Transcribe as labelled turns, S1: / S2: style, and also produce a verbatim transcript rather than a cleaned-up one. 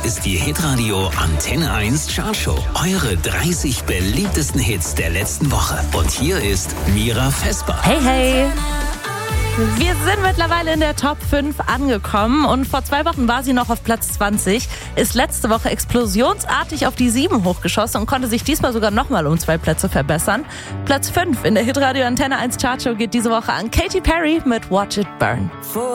S1: ist die Hitradio Antenne eins Chartshow. Eure dreißig beliebtesten Hits der letzten Woche. Und hier ist Mira Vesper.
S2: Hey, hey! Wir sind mittlerweile in der Top fünf angekommen und vor zwei Wochen war sie noch auf Platz zwanzig, ist letzte Woche explosionsartig auf die sieben hochgeschossen und konnte sich diesmal sogar nochmal um zwei Plätze verbessern. Platz fünf in der Hitradio Antenne eins Chartshow geht diese Woche an Katy Perry mit Watch It Burn.